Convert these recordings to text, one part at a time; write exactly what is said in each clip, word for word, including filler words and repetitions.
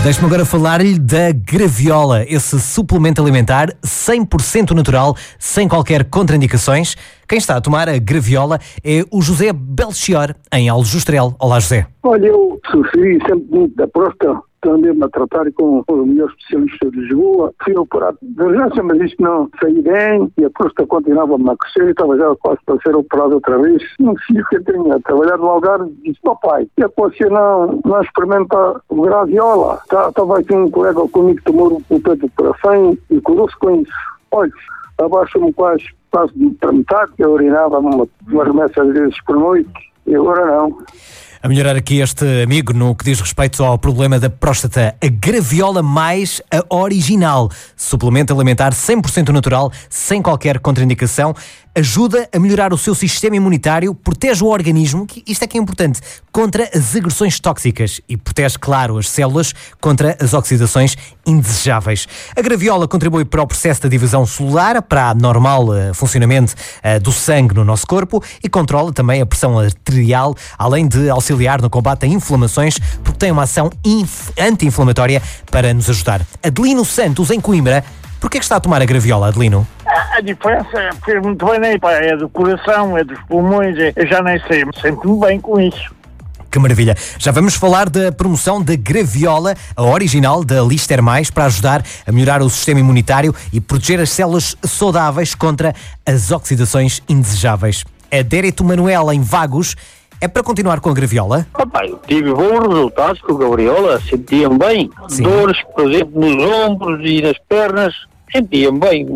Deixe-me agora falar-lhe da Graviola, esse suplemento alimentar cem por cento natural, sem qualquer contraindicações. Quem está a tomar a Graviola é o José Belchior, em Aljustrel. Olá, José. Olha, eu sofri sempre muito da próstata, andei-me a tratar com o melhor especialista de Lisboa. Fui operado de urgência, mas isto não saí bem e a próstata continuava-me a crescer e estava já quase para ser operado outra vez. Um filho que eu tinha trabalhado no Algarve disse: papai, e a você não, não experimenta o Graviola? Estava aqui um colega comigo que tomou o pé de operação e curou-se com isso. Olha, abaixo-me quase, quase para metade, que eu urinava uma, umas remessas vezes por noite e agora não. A melhorar aqui este amigo no que diz respeito ao problema da próstata, a Graviola mais a original. Suplemento alimentar cem por cento natural, sem qualquer contraindicação. Ajuda a melhorar o seu sistema imunitário, protege o organismo, que isto é que é importante, contra as agressões tóxicas e protege, claro, as células contra as oxidações indesejáveis. A Graviola contribui para o processo da divisão celular, para o normal uh, funcionamento uh, do sangue no nosso corpo e controla também a pressão arterial, além de auxiliar no combate a inflamações, porque tem uma ação inf- anti-inflamatória para nos ajudar. Adelino Santos, em Coimbra, porquê é que está a tomar a Graviola, Adelino? A diferença fez muito bem, né? É do coração, é dos pulmões, é, eu já nem sei, me sinto bem com isso. Que maravilha! Já vamos falar da promoção da Graviola, a original da Lister Mais, para ajudar a melhorar o sistema imunitário e proteger as células saudáveis contra as oxidações indesejáveis. A Dérito Manuel, em Vagos, é para continuar com a Graviola? Papai, eu tive bons resultados com a Graviola, sentia-me bem. Sim. Dores, por exemplo, nos ombros e nas pernas, sentia-me bem.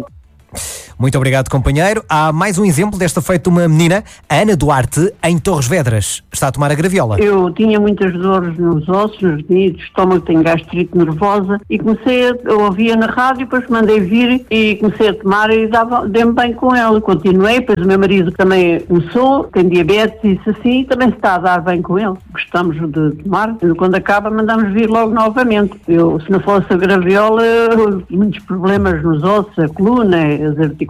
Muito obrigado, companheiro. Há mais um exemplo desta feita uma menina, a Ana Duarte, em Torres Vedras. Está a tomar a Graviola. Eu tinha muitas dores nos ossos, nos dedos, estômago, tenho gastrite nervosa e comecei a, eu ouvia na rádio, depois mandei vir e comecei a tomar e dava, dei-me bem com ela. Continuei, depois o meu marido também começou, tem diabetes e isso assim, e também se está a dar bem com ele. Gostamos de tomar, e quando acaba mandamos vir logo novamente. Eu, se não fosse a Graviola, muitos problemas nos ossos, a coluna, as articulações.